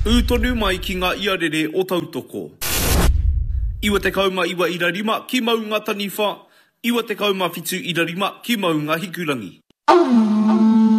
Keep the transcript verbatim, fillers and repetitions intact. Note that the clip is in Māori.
Utonu mai ki ngā iarere o tautoko. Iwa te kauma iwa ira rima ki mau ngā taniwha. Iwa te kauma fitu ira rima ki mau ngā hikurangi.